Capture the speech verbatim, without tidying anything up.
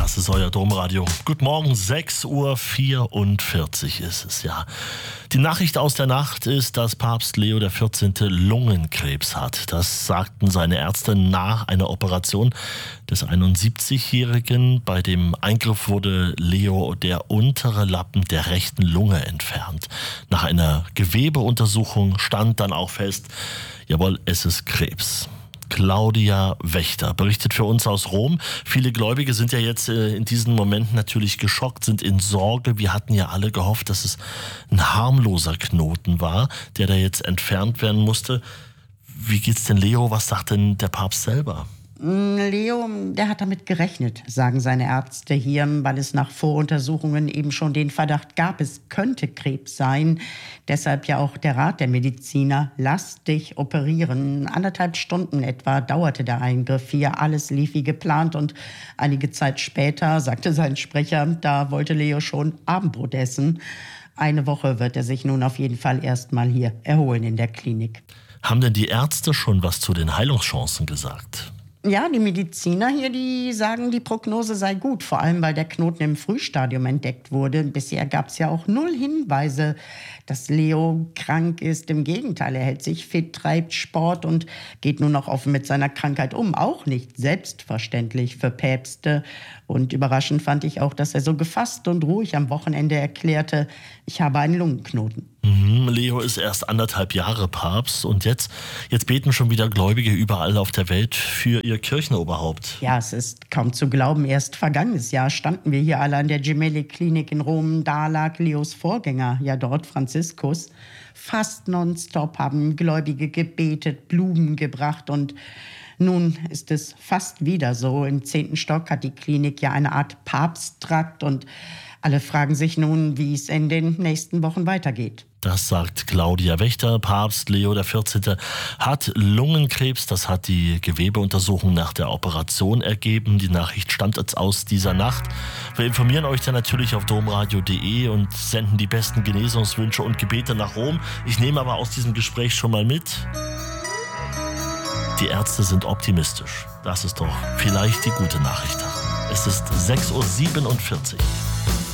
Das ist euer Domradio. Guten Morgen, sechs Uhr vierundvierzig ist es, ja. Die Nachricht aus der Nacht ist, dass Papst Leo der vierzehnte Lungenkrebs hat. Das sagten seine Ärzte nach einer Operation des einundsiebzigjährigen. Bei dem Eingriff wurde Leo der untere Lappen der rechten Lunge entfernt. Nach einer Gewebeuntersuchung stand dann auch fest, jawohl, es ist Krebs. Claudia Wächter berichtet für uns aus Rom. Viele Gläubige sind ja jetzt äh, in diesen Momenten natürlich geschockt, sind in Sorge. Wir hatten ja alle gehofft, dass es ein harmloser Knoten war, der da jetzt entfernt werden musste. Wie geht's denn Leo? Was sagt denn der Papst selber? Leo, der hat damit gerechnet, sagen seine Ärzte hier, weil es nach Voruntersuchungen eben schon den Verdacht gab, es könnte Krebs sein. Deshalb ja auch der Rat der Mediziner, lass dich operieren. Anderthalb Stunden etwa dauerte der Eingriff hier, alles lief wie geplant und einige Zeit später, sagte sein Sprecher, da wollte Leo schon Abendbrot essen. Eine Woche wird er sich nun auf jeden Fall erstmal hier erholen in der Klinik. Haben denn die Ärzte schon was zu den Heilungschancen gesagt? Ja, die Mediziner hier, die sagen, die Prognose sei gut, vor allem weil der Knoten im Frühstadium entdeckt wurde. Bisher gab es ja auch null Hinweise, dass Leo krank ist. Im Gegenteil, er hält sich fit, treibt Sport und geht nun auch offen mit seiner Krankheit um. Auch nicht selbstverständlich für Päpste. Und überraschend fand ich auch, dass er so gefasst und ruhig am Wochenende erklärte, ich habe einen Lungenknoten. Mhm, Leo ist erst anderthalb Jahre Papst und jetzt, jetzt beten schon wieder Gläubige überall auf der Welt für ihr Kirchenoberhaupt. Ja, es ist kaum zu glauben. Erst vergangenes Jahr standen wir hier alle an der Gemelli-Klinik in Rom. Da lag Leos Vorgänger, ja dort Franziskus. Fast nonstop haben Gläubige gebetet, Blumen gebracht und nun ist es fast wieder so. Im zehnten Stock hat die Klinik ja eine Art Papsttrakt und alle fragen sich nun, wie es in den nächsten Wochen weitergeht. Das sagt Claudia Wächter. Papst Leo der vierzehnte hat Lungenkrebs. Das hat die Gewebeuntersuchung nach der Operation ergeben. Die Nachricht stammt jetzt aus dieser Nacht. Wir informieren euch dann natürlich auf domradio punkt de und senden die besten Genesungswünsche und Gebete nach Rom. Ich nehme aber aus diesem Gespräch schon mal mit: Die Ärzte sind optimistisch. Das ist doch vielleicht die gute Nachricht. Es ist sechs Uhr siebenundvierzig.